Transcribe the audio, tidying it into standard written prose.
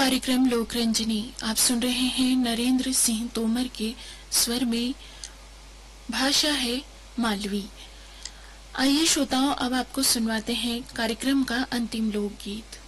कार्यक्रम लोक रंजनी आप सुन रहे हैं नरेंद्र सिंह तोमर के स्वर में। भाषा है मालवी। आइए श्रोताओं, अब आपको सुनवाते हैं कार्यक्रम का अंतिम लोकगीत।